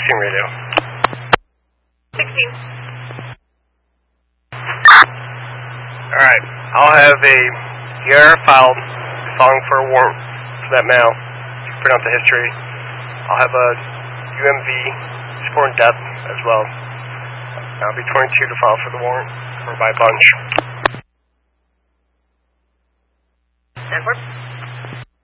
16 radio. 16. Alright, I'll have a ER filed filing for a warrant for that mail. Print out the history. I'll have a UMV support and death as well. That'll be 22 to file for the warrant, or by bunch.